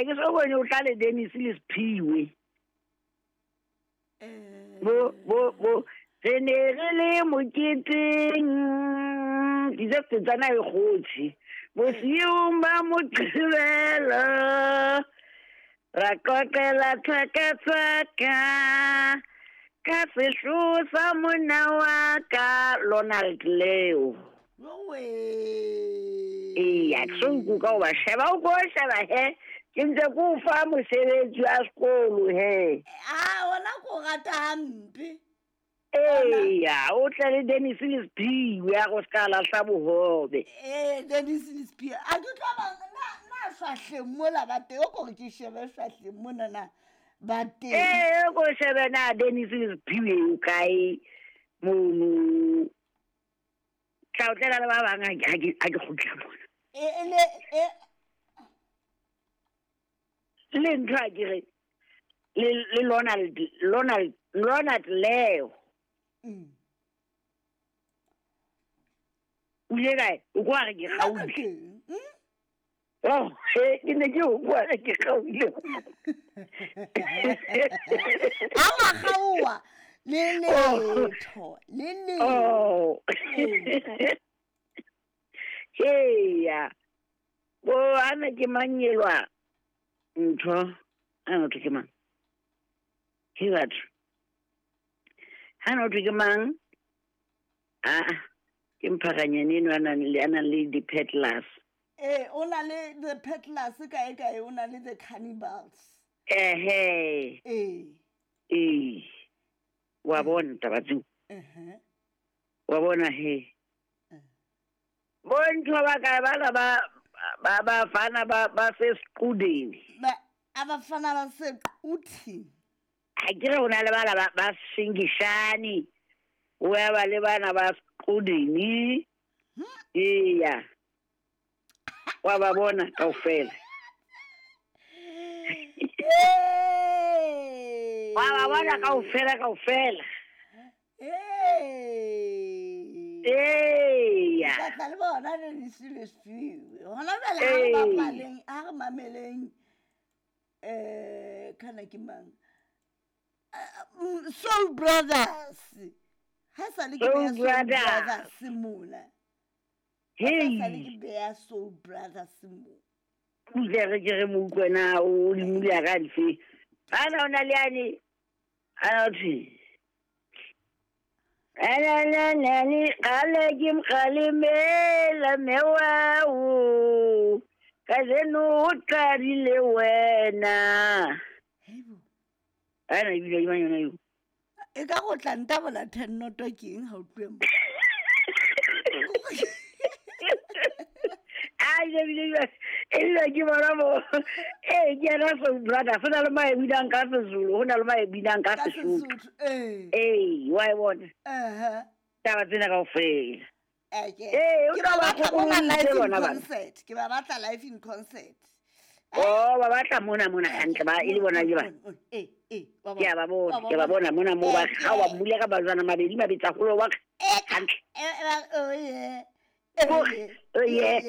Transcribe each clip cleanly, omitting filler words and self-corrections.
ke so bone o tla le Dennis le Sphiwe bo re ne re le moketeng dijo tsana e gotsi bosiung ba moqhibela ra kokela thaka ka sehloho sa monna wa ka Ronald Leo Iya, kusunku ka ba sheba o go sheba he ke ntse go fa mosebetsi wa sekolo he wona go rata hampe Iya o tla le Dennis le Sphiwe ya go skala sa bohobe Dennis le Sphiwe a ke tlo ba na swahleng mola ba te o go ke shebe swahleng mona na ba te go shebe na Dennis le Sphiwe kai mo tla le ba bang a ke khutla bona le ntwa ke re le Ronald Leo o ile kae o kwa re ke gautse ke ne ke o kwa ke gautse a gaua le letho heya bo ana ke manyelwa ntho ana o ke mang ke batho ana o ke mang ke mpaganyane no ana le di peddlers o na le the peddlers kae o na le the cannibals wa bona tabatsu wa bona he bonto ba ka ba fana ba se skudini abafana ba se quthi akere ona le bana ba singishani o ya ba le bana ba skudini iya wa ba bona kaofela wa ba bona kaofela ya ka le bona le Sphiwe hona bela ha ba paleng a re mameleng kana ke mang Soul Brothers ha sa le ke Soul Brothers mona ha sa le ke be Soul Brothers mo ke mo kwena o le mulia ga dife ana ona le ani ana thi nani qalagim qalimela mewawu kazenu uqarile wena ana ibile imanyona yo e ka go tla ntabola 10 noto ke eng ha o tlwemo ella ke bona mo ke ra so brother fona le mae bidang ka Sezulu hona le mae bidang ka Sesotho wa bona taba tsena ka ofela ke ba batla mona live in concert ba batla mona hantle ba ile bona ke ba ke ba bona mona mo ba ga wa bule ka bazana mabedi mabetsa go wa hantle yeah.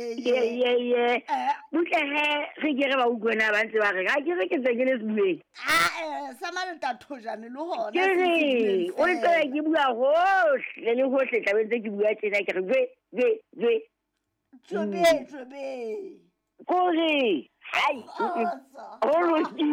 Butle he re ke re ba utlwana ba ntse ba re ga ke re ke tsengele sebueng sama le tathojane le hona ke re o ntse ke bua hohle le hohle tla bentse ke bua tsena ke re tsobe kore hai o lo